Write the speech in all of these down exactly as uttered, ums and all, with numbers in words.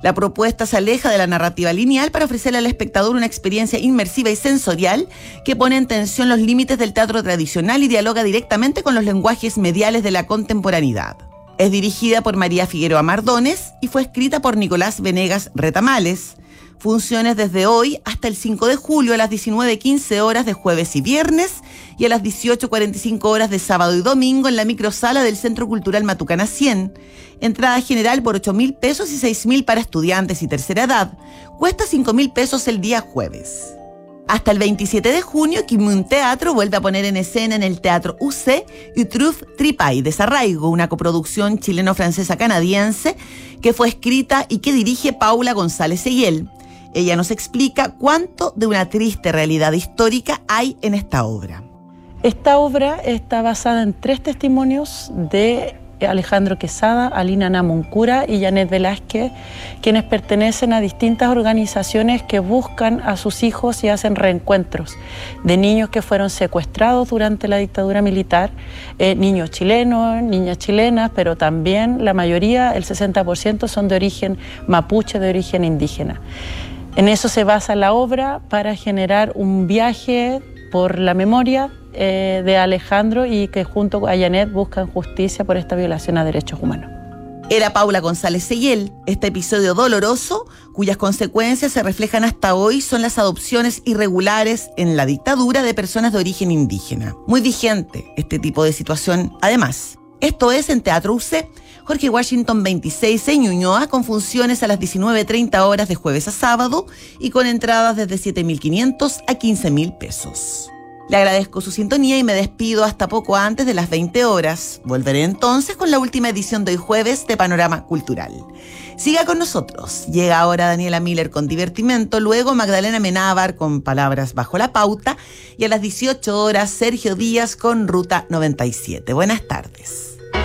La propuesta se aleja de la narrativa lineal para ofrecerle al espectador una experiencia inmersiva y sensorial que pone en tensión los límites del teatro tradicional y dialoga directamente con los lenguajes mediales de la contemporaneidad. Es dirigida por María Figueroa Mardones y fue escrita por Nicolás Venegas Retamales. Funciones desde hoy hasta el cinco de julio a las diecinueve quince horas de jueves y viernes y a las dieciocho cuarenta y cinco horas de sábado y domingo en la microsala del Centro Cultural Matucana cien. Entrada general por ocho mil pesos y seis mil para estudiantes y tercera edad. Cuesta cinco mil pesos el día jueves. Hasta el veintisiete de junio, Kimun Teatro vuelve a poner en escena en el Teatro U C Utrecht Tripay Desarraigo, una coproducción chileno-francesa-canadiense que fue escrita y que dirige Paula González Seguel. Ella nos explica cuánto de una triste realidad histórica hay en esta obra. Esta obra está basada en tres testimonios de Alejandro Quesada, Alina Namuncura y Janet Velázquez, quienes pertenecen a distintas organizaciones que buscan a sus hijos y hacen reencuentros de niños que fueron secuestrados durante la dictadura militar, eh, niños chilenos, niñas chilenas, pero también la mayoría, el sesenta por ciento, son de origen mapuche, de origen indígena. En eso se basa la obra para generar un viaje por la memoria eh, de Alejandro y que junto a Janet buscan justicia por esta violación a derechos humanos. Era Paula González Seguel. Este episodio doloroso, cuyas consecuencias se reflejan hasta hoy, son las adopciones irregulares en la dictadura de personas de origen indígena. Muy vigente este tipo de situación, además. Esto es en Teatro U C, Jorge Washington veintiséis en Ñuñoa, con funciones a las diecinueve treinta horas de jueves a sábado y con entradas desde siete mil quinientos a quince mil pesos. Le agradezco su sintonía y me despido hasta poco antes de las veinte horas. Volveré entonces con la última edición de hoy jueves de Panorama Cultural. Siga con nosotros. Llega ahora Daniela Miller con Divertimento, luego Magdalena Menábar con Palabras Bajo la Pauta y a las dieciocho horas Sergio Díaz con Ruta noventa y siete. Buenas tardes.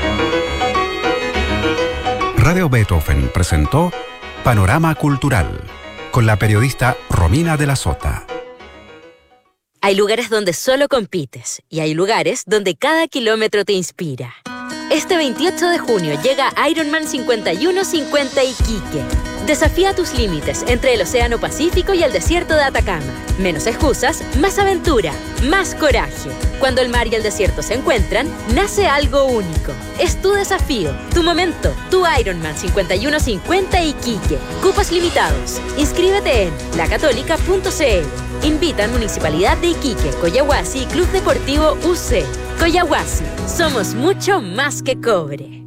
Radio Beethoven presentó Panorama Cultural con la periodista Romina de la Sota. Hay lugares donde solo compites y hay lugares donde cada kilómetro te inspira. Este veintiocho de junio llega Ironman cincuenta y uno cincuenta Iquique. Desafía tus límites entre el Océano Pacífico y el desierto de Atacama. Menos excusas, más aventura, más coraje. Cuando el mar y el desierto se encuentran, nace algo único. Es tu desafío, tu momento, tu Ironman cincuenta y uno cincuenta Iquique. Cupos limitados. Inscríbete en la católica punto c l. Invitan Municipalidad de Iquique, Coyahuasi y Club Deportivo U C. Coyahuasi, somos mucho más que cobre.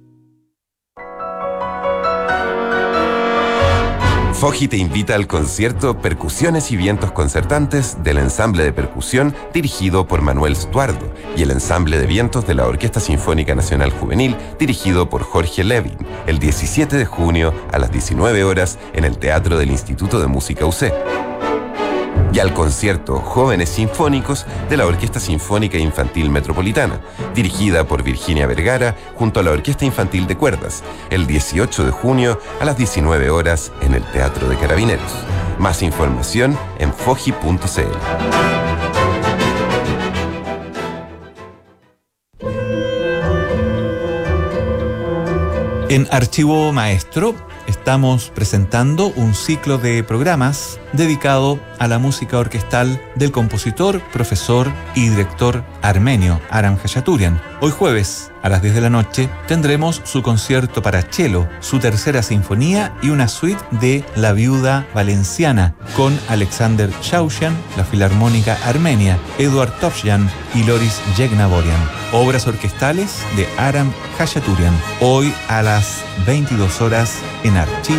Foji te invita al concierto Percusiones y Vientos Concertantes del ensamble de percusión dirigido por Manuel Stuardo y el ensamble de vientos de la Orquesta Sinfónica Nacional Juvenil dirigido por Jorge Levin el diecisiete de junio a las diecinueve horas en el Teatro del Instituto de Música U C. Y al concierto Jóvenes Sinfónicos de la Orquesta Sinfónica Infantil Metropolitana, dirigida por Virginia Vergara junto a la Orquesta Infantil de Cuerdas, el dieciocho de junio a las diecinueve horas en el Teatro de Carabineros. Más información en foji punto c l. En Archivo Maestro estamos presentando un ciclo de programas dedicado a la música orquestal del compositor, profesor y director armenio Aram Khachaturian. Hoy jueves, a las diez de la noche, tendremos su concierto para cello, su tercera sinfonía y una suite de La Viuda Valenciana con Alexander Shaushan, la Filarmónica Armenia, Eduard Tovjan y Loris Yegnaborian. Obras orquestales de Aram Khachaturian. Hoy a las veintidós horas en Archivo